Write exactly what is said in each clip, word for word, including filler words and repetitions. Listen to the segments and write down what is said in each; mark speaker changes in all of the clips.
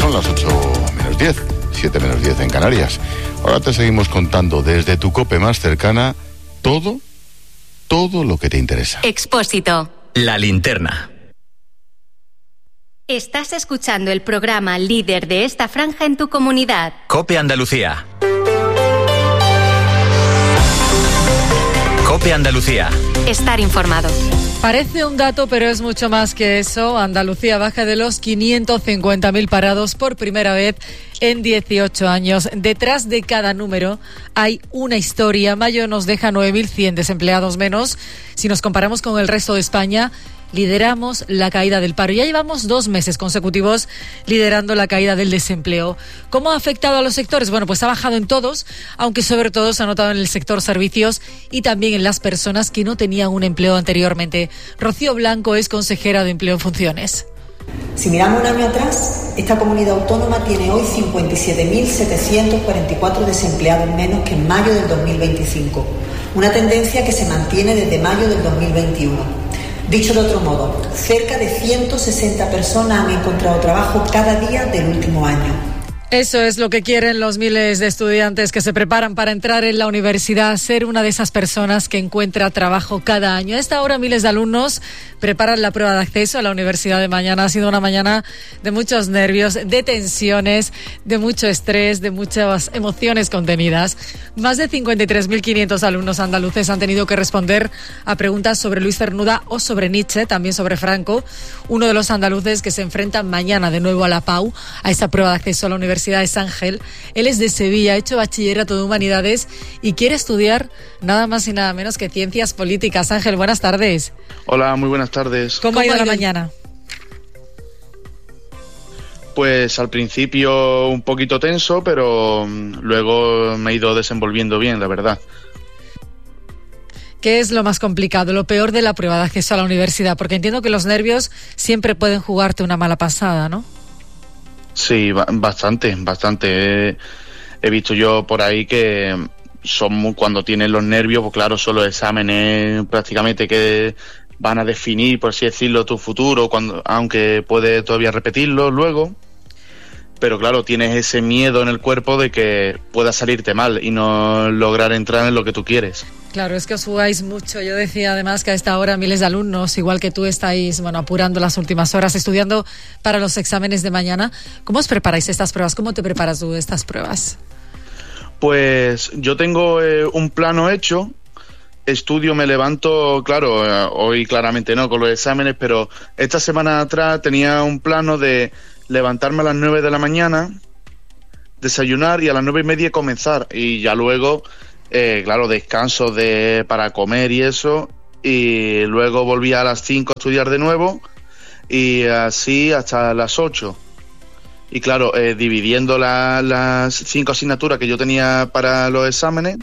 Speaker 1: son las ocho menos diez, siete menos diez en Canarias. Ahora te seguimos contando desde tu COPE más cercana todo, todo lo que te interesa.
Speaker 2: Expósito.
Speaker 3: La linterna.
Speaker 2: Estás escuchando el programa líder de esta franja en tu comunidad.
Speaker 3: COPE Andalucía. COPE Andalucía.
Speaker 2: Estar informado.
Speaker 4: Parece un dato, pero es mucho más que eso. Andalucía baja de los quinientos cincuenta mil parados por primera vez en dieciocho años. Detrás de cada número hay una historia. Mayo nos deja nueve mil cien desempleados menos. Si nos comparamos con el resto de España, lideramos la caída del paro. Ya llevamos dos meses consecutivos liderando la caída del desempleo. ¿Cómo ha afectado a los sectores? Bueno, pues ha bajado en todos, aunque sobre todo se ha notado en el sector servicios y también en las personas que no tenían un empleo anteriormente. Rocío Blanco es consejera de Empleo en Funciones.
Speaker 5: Si miramos un año atrás, esta comunidad autónoma tiene hoy cincuenta y siete mil setecientos cuarenta y cuatro desempleados menos que en mayo del dos mil veinticinco. Una tendencia que se mantiene desde mayo del dos mil veintiuno. Dicho de otro modo, cerca de ciento sesenta personas han encontrado trabajo cada día del último año.
Speaker 4: Eso es lo que quieren los miles de estudiantes que se preparan para entrar en la universidad, ser una de esas personas que encuentra trabajo cada año. A esta hora miles de alumnos preparan la prueba de acceso a la universidad de mañana. Ha sido una mañana de muchos nervios, de tensiones, de mucho estrés, de muchas emociones contenidas. Más de cincuenta y tres mil quinientos alumnos andaluces han tenido que responder a preguntas sobre Luis Cernuda o sobre Nietzsche, también sobre Franco, uno de los andaluces que se enfrentan mañana de nuevo a la PAU, a esta prueba de acceso a la universidad. Es Ángel, él es de Sevilla, ha hecho bachillerato de humanidades y quiere estudiar nada más y nada menos que ciencias políticas. Ángel, buenas tardes.
Speaker 6: Hola, muy buenas tardes.
Speaker 4: ¿Cómo, ¿Cómo ha ido la mañana?
Speaker 6: Pues al principio un poquito tenso, pero luego me he ido desenvolviendo bien, la verdad.
Speaker 4: ¿Qué es lo más complicado, lo peor de la prueba de acceso a la universidad? Porque entiendo que los nervios siempre pueden jugarte una mala pasada, ¿no?
Speaker 6: Sí, bastante, bastante. He, he visto yo por ahí que son muy, cuando tienen los nervios, pues claro, son los exámenes prácticamente que van a definir, por así decirlo, tu futuro, cuando, aunque puedes todavía repetirlo luego. Pero claro, tienes ese miedo en el cuerpo de que pueda salirte mal y no lograr entrar en lo que tú quieres.
Speaker 4: Claro, es que os jugáis mucho. Yo decía además que a esta hora miles de alumnos, igual que tú, estáis bueno, apurando las últimas horas, estudiando para los exámenes de mañana. ¿Cómo os preparáis estas pruebas? ¿Cómo te preparas tú de estas pruebas?
Speaker 6: Pues yo tengo eh, un plano hecho. Estudio, me levanto, claro, eh, hoy claramente no con los exámenes, pero esta semana atrás tenía un plano de levantarme a las nueve de la mañana, desayunar y a las nueve y media comenzar. Y ya luego... Eh, claro, descanso de para comer y eso, y luego volví a las cinco a estudiar de nuevo, y así hasta las ocho. Y claro, eh, dividiendo la, las cinco asignaturas que yo tenía para los exámenes,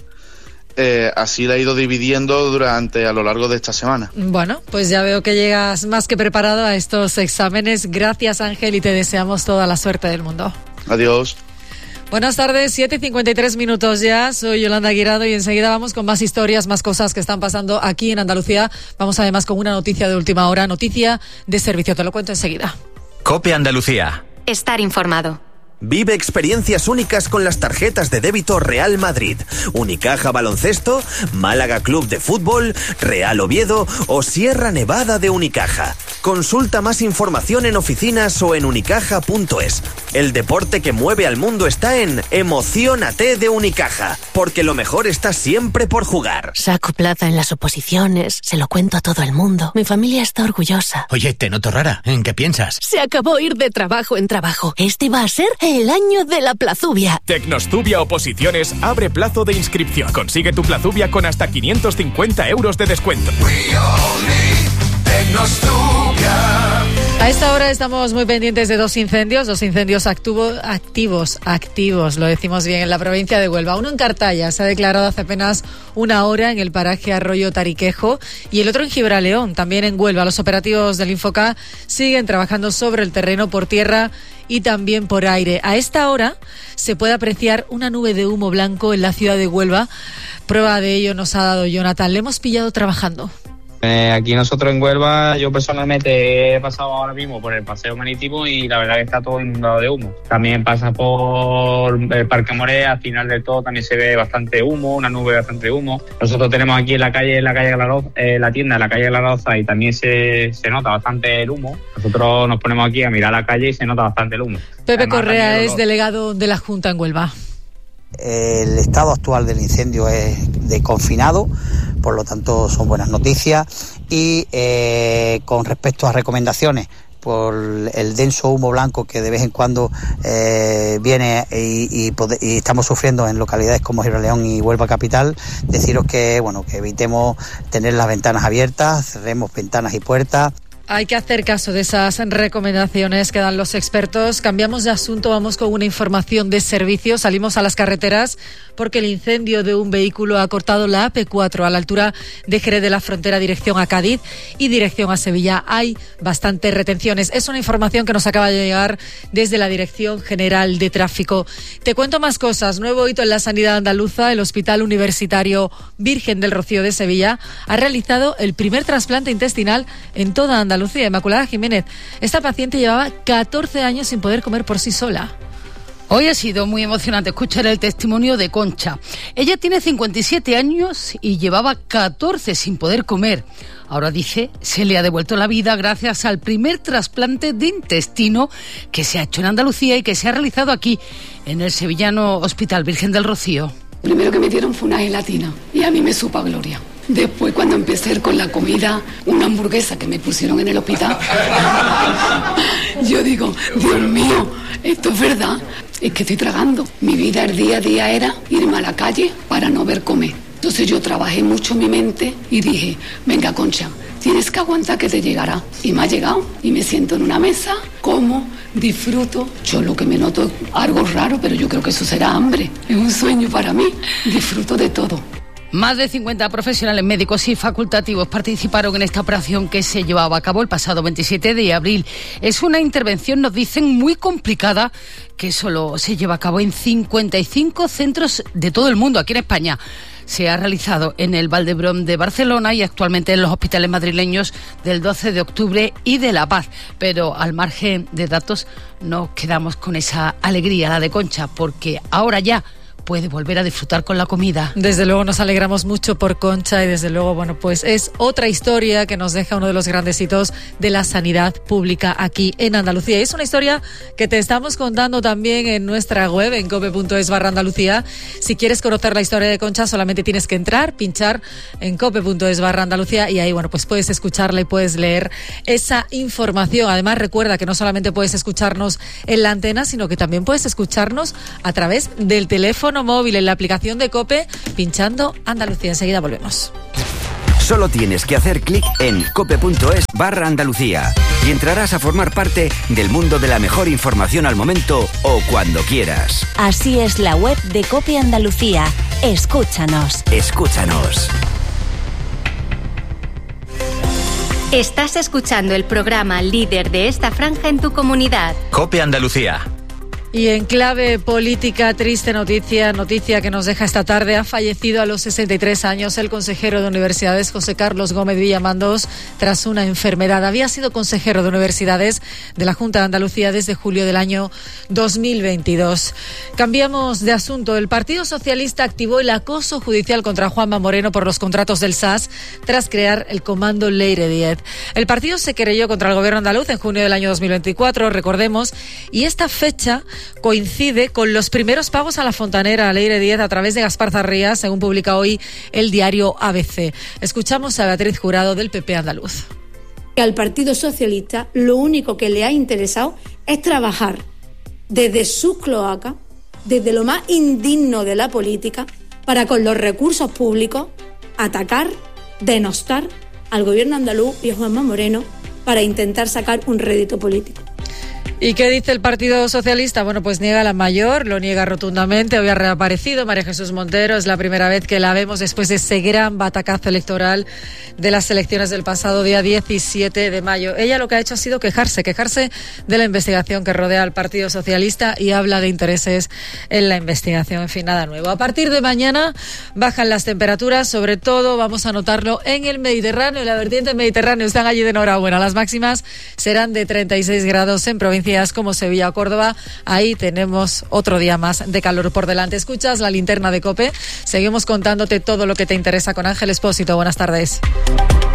Speaker 6: eh, así la he ido dividiendo durante a lo largo de esta semana.
Speaker 4: Bueno, pues ya veo que llegas más que preparado a estos exámenes. Gracias, Ángel, y te deseamos toda la suerte del mundo.
Speaker 6: Adiós.
Speaker 4: Buenas tardes, siete y cincuenta y tres minutos ya, soy Yolanda Guirado y enseguida vamos con más historias, más cosas que están pasando aquí en Andalucía. Vamos además con una noticia de última hora, noticia de servicio, te lo cuento enseguida.
Speaker 3: COPE Andalucía.
Speaker 2: Estar informado.
Speaker 7: Vive experiencias únicas con las tarjetas de débito Real Madrid, Unicaja Baloncesto, Málaga Club de Fútbol, Real Oviedo o Sierra Nevada de Unicaja. Consulta más información en oficinas o en unicaja punto es. El deporte que mueve al mundo está en Emociónate de Unicaja, porque lo mejor está siempre por jugar.
Speaker 8: Saco plaza en las oposiciones, se lo cuento a todo el mundo. Mi familia está orgullosa.
Speaker 9: Oye, te noto rara, ¿en qué piensas?
Speaker 8: Se acabó ir de trabajo en trabajo. Este va a ser el año de la Plazubia.
Speaker 10: Tecnostubia Oposiciones abre plazo de inscripción. Consigue tu Plazubia con hasta quinientos cincuenta euros de descuento.
Speaker 4: A esta hora estamos muy pendientes de dos incendios, dos incendios activo, activos, activos, lo decimos bien, en la provincia de Huelva. Uno en Cartaya, se ha declarado hace apenas una hora en el paraje Arroyo Tariquejo, y el otro en Gibraleón, también en Huelva. Los operativos del Infoca siguen trabajando sobre el terreno, por tierra y también por aire. A esta hora se puede apreciar una nube de humo blanco en la ciudad de Huelva. Prueba de ello nos ha dado Jonathan. Le hemos pillado trabajando.
Speaker 11: Eh, aquí nosotros en Huelva, yo personalmente he pasado ahora mismo por el paseo marítimo y la verdad que está todo inundado de humo. También pasa por el Parque Moré, al final del todo también se ve bastante humo, una nube bastante humo. Nosotros tenemos aquí en la calle, en la calle Glaroza, eh, la tienda en la calle Glaroza y también se, se nota bastante el humo. Nosotros nos ponemos aquí a mirar la calle y se nota bastante el humo.
Speaker 4: Pepe
Speaker 11: Además,
Speaker 4: Correa es delegado de la Junta en Huelva.
Speaker 12: El estado actual del incendio es de confinado, por lo tanto son buenas noticias. Y eh, con respecto a recomendaciones, por el denso humo blanco que de vez en cuando eh, viene y, y, y estamos sufriendo en localidades como Gibraleón y Huelva Capital, deciros que bueno que evitemos tener las ventanas abiertas, cerremos ventanas y puertas.
Speaker 4: Hay que hacer caso de esas recomendaciones que dan los expertos. Cambiamos de asunto, vamos con una información de servicio. Salimos a las carreteras porque el incendio de un vehículo ha cortado la A P cuatro a la altura de Jerez de la Frontera, dirección a Cádiz y dirección a Sevilla. Hay bastantes retenciones. Es una información que nos acaba de llegar desde la Dirección General de Tráfico. Te cuento más cosas. Nuevo hito en la sanidad andaluza. El Hospital Universitario Virgen del Rocío de Sevilla ha realizado el primer trasplante intestinal en toda Andalucía. Lucía, Inmaculada Jiménez, esta paciente llevaba catorce años sin poder comer por sí sola.
Speaker 13: Hoy ha sido muy emocionante escuchar el testimonio de Concha. Ella tiene cincuenta y siete años y llevaba catorce sin poder comer. Ahora dice, se le ha devuelto la vida gracias al primer trasplante de intestino que se ha hecho en Andalucía y que se ha realizado aquí, en el sevillano Hospital Virgen del Rocío.
Speaker 14: Primero que me dieron fue una gelatina y a mí me supo a gloria. Después, cuando empecé con la comida, una hamburguesa que me pusieron en el hospital, yo digo, Dios mío, esto es verdad, es que estoy tragando. Mi vida el día a día era irme a la calle para no ver comer. Entonces yo trabajé mucho mi mente y dije, venga Concha, tienes que aguantar que te llegará. Y me ha llegado y me siento en una mesa, como, disfruto. Yo lo que me noto es algo raro, pero yo creo que eso será hambre. Es un sueño para mí, disfruto de todo.
Speaker 13: Más de cincuenta profesionales médicos y facultativos participaron en esta operación que se llevaba a cabo el pasado veintisiete de abril. Es una intervención, nos dicen, muy complicada, que solo se lleva a cabo en cincuenta y cinco centros de todo el mundo, aquí en España. Se ha realizado en el Vall d'Hebron de Barcelona y actualmente en los hospitales madrileños del doce de octubre y de La Paz. Pero al margen de datos, nos quedamos con esa alegría, la de Concha, porque ahora ya puede volver a disfrutar con la comida.
Speaker 4: Desde luego nos alegramos mucho por Concha y desde luego, bueno, pues es otra historia que nos deja uno de los grandes hitos de la sanidad pública aquí en Andalucía. Y es una historia que te estamos contando también en nuestra web, en cope punto es barra Andalucía. Si quieres conocer la historia de Concha, solamente tienes que entrar, pinchar en cope punto es barra Andalucía y ahí, bueno, pues puedes escucharla y puedes leer esa información. Además, recuerda que no solamente puedes escucharnos en la antena, sino que también puedes escucharnos a través del teléfono móvil en la aplicación de COPE, pinchando Andalucía. Enseguida volvemos.
Speaker 15: Solo tienes que hacer clic en cope punto es barra Andalucía y entrarás a formar parte del mundo de la mejor información al momento o cuando quieras.
Speaker 16: Así es la web de COPE Andalucía. Escúchanos.
Speaker 15: Escúchanos.
Speaker 2: Estás escuchando el programa líder de esta franja en tu comunidad.
Speaker 3: COPE Andalucía.
Speaker 4: Y en clave política, triste noticia, noticia que nos deja esta tarde. Ha fallecido a los sesenta y tres años el consejero de Universidades, José Carlos Gómez Villamandos, tras una enfermedad. Había sido consejero de Universidades de la Junta de Andalucía desde julio del año dos mil veintidós. Cambiamos de asunto. El Partido Socialista activó el acoso judicial contra Juanma Moreno por los contratos del S A S tras crear el Comando Leire diez. El partido se querelló contra el gobierno andaluz en junio del año dos mil veinticuatro, recordemos, y esta fecha coincide con los primeros pagos a la fontanera Leire diez a través de Gaspar Zarría, según publica hoy el diario A B C. Escuchamos a Beatriz Jurado del P P andaluz.
Speaker 17: Al Partido Socialista lo único que le ha interesado es trabajar desde sus cloacas, desde lo más indigno de la política, para con los recursos públicos atacar, denostar al gobierno andaluz y a Juanma Moreno para intentar sacar un rédito político.
Speaker 4: ¿Y qué dice el Partido Socialista? Bueno, pues niega la mayor, lo niega rotundamente. Hoy ha reaparecido María Jesús Montero. Es la primera vez que la vemos después de ese gran batacazo electoral de las elecciones del pasado día diecisiete de mayo. Ella lo que ha hecho ha sido quejarse, quejarse de la investigación que rodea al Partido Socialista y habla de intereses en la investigación. En fin, nada nuevo. A partir de mañana bajan las temperaturas, sobre todo vamos a notarlo en el Mediterráneo, en la vertiente mediterránea. Están allí de enhorabuena. Las máximas serán de treinta y seis grados en provincia como Sevilla o Córdoba. Ahí tenemos otro día más de calor por delante. Escuchas la linterna de COPE. Seguimos contándote todo lo que te interesa con Ángel Expósito. Buenas tardes.